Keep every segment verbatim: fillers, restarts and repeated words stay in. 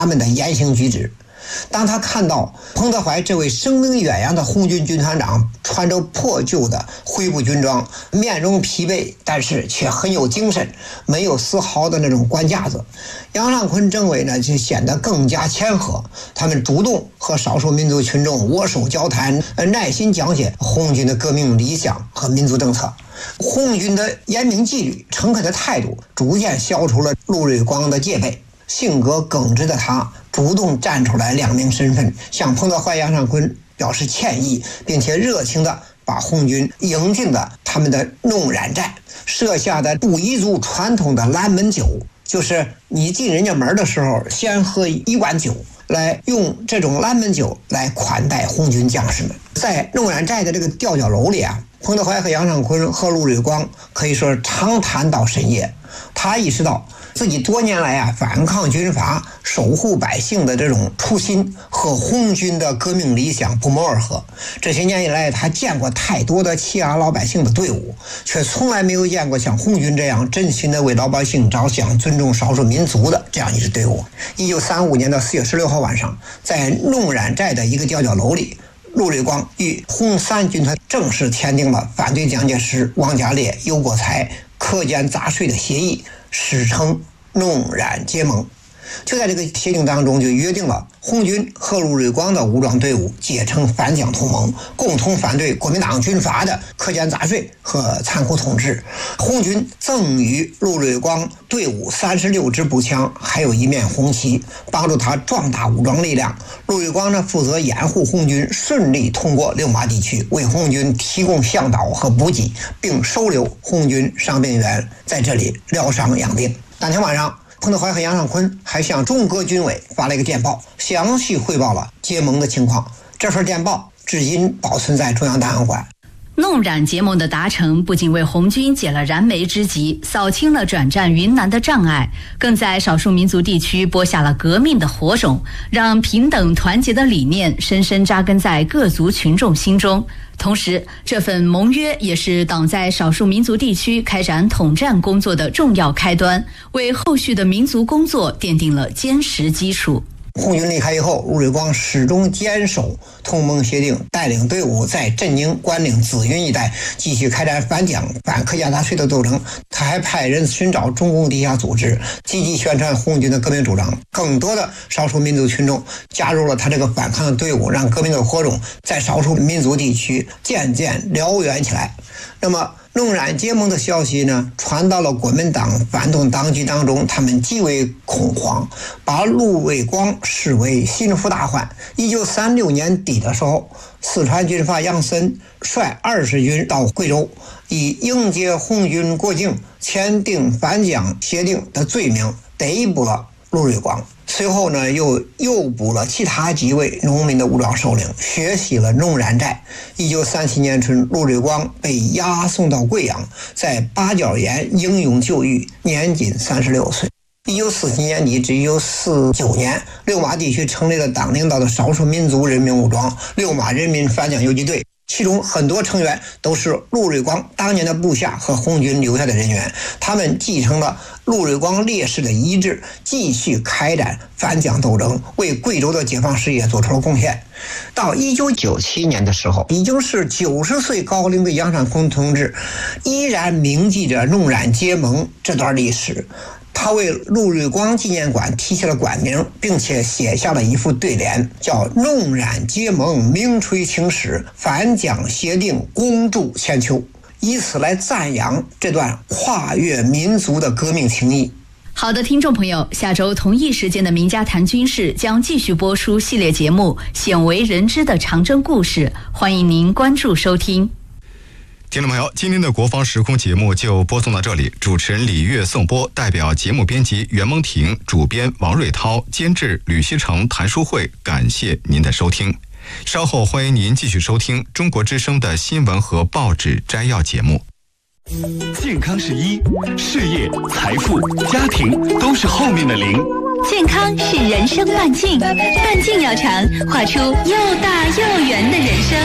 他们的言行举止。当他看到彭德怀这位声名远扬的红军军团长穿着破旧的灰布军装，面容疲惫，但是却很有精神，没有丝毫的那种官架子，杨尚昆政委呢就显得更加谦和。他们主动和少数民族群众握手交谈，耐心讲解红军的革命理想和民族政策。红军的严明纪律、诚恳的态度，逐渐消除了陆瑞光的戒备。性格耿直的他主动站出来两名身份，向彭德怀、杨尚昆表示歉意，并且热情地把红军迎进了他们的弄染寨，设下的布依族传统的拦门酒，就是你进人家门的时候先喝一碗酒，来用这种拦门酒来款待红军将士们。在弄染寨的这个吊脚楼里啊，彭德怀和杨尚昆和陆瑞光可以说长谈到深夜。他意识到自己多年来啊反抗军阀、守护百姓的这种初心和红军的革命理想不谋而合。这些年以来，他见过太多的欺压老百姓的队伍，却从来没有见过像红军这样真心的为老百姓着想、尊重少数民族的这样一支队伍。一九三五年的四月十六号晚上，在弄染寨的一个吊脚楼里，陆瑞光与红三军团正式签订了反对蒋介石、汪家烈、尤国才苛减杂税的协议，史称弄染结盟。就在这个协定当中，就约定了红军和陆瑞光的武装队伍结成反蒋同盟，共同反对国民党军阀的苛减杂税和残酷统治。红军赠予陆瑞光队伍三十六支步枪，还有一面红旗，帮助他壮大武装力量。陆瑞光呢，负责掩护红军顺利通过六马地区，为红军提供向导和补给，并收留红军伤病员在这里疗伤养病。当天晚上，彭德怀和杨尚昆还向中革军委发了一个电报，详细汇报了结盟的情况。这份电报至今保存在中央档案馆。 弄染结盟的达成，不仅为红军解了燃眉之急，扫清了转战云南的障碍，更在少数民族地区播下了革命的火种，让平等团结的理念深深扎根在各族群众心中。同时，这份盟约也是党在少数民族地区开展统战工作的重要开端，为后续的民族工作奠定了坚实基础。 红军离开以后，陆瑞光始终坚守同盟协定，带领队伍在镇宁、关岭、紫云一带继续开展反蒋、反苛加杂税的斗争。他还派人寻找中共地下组织，积极宣传红军的革命主张。更多的少数民族群众加入了他这个反抗的队伍，让革命的火种在少数民族地区渐渐燎原起来。那么弄染结盟的消息呢，传到了国民党反动当局当中，他们极为恐慌，把陆瑞光视为心腹大患。一九三六年底的时候，四川军阀杨森率二十军到贵州，以迎接红军过境、签订反蒋协定的罪名逮捕了陆瑞光。随后呢，又诱捕了其他几位农民的武装首领，血洗了弄染寨。一九三七年春，陆瑞光被押送到贵阳，在八角岩英勇就狱，年仅三十六岁。一九四七年底至一九四九年，六马地区成立了党领导的少数民族人民武装六马人民反蒋游击队，其中很多成员都是陆瑞光当年的部下和红军留下的人员，他们继承了陆瑞光烈士的遗志，继续开展反蒋斗争，为贵州的解放事业做出了贡献。到一九九七年的时候，已经是九十岁高龄的杨尚昆同志依然铭记着弄染结盟这段历史。他为陆瑞光纪念馆题写了馆名，并且写下了一副对联，叫弄染结盟名垂青史，反蒋协定恭祝千秋，以此来赞扬这段跨越民族的革命情谊。 好的，听众朋友，下周同一时间的名家谈军事将继续播出系列节目《鲜为人知的长征故事》，欢迎您关注收听。 听众朋友，今天的国防时空节目就播送到这里，主持人李月颂播，代表节目编辑袁蒙婷，主编王瑞涛，监制吕希成、谭书慧，感谢您的收听。稍后欢迎您继续收听中国之声的新闻和报纸摘要节目。 健康是一，事业、财富、家庭都是后面的零。 健康是人生半径，半径要长，画出又大又圆的人生。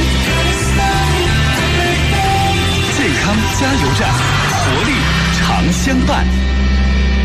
健康加油站，活力常相伴。